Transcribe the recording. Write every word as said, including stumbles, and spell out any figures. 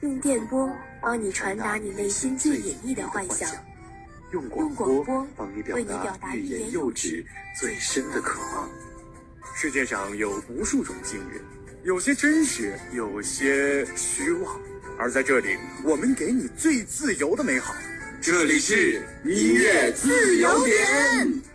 用电波帮你传达你内心最隐秘的幻想， 用广播帮你表达欲言又止最深的渴望。 世界上有无数种惊人，有些真实，有些虚妄，而在这里，我们给你最自由的美好。 这里是音乐自由点。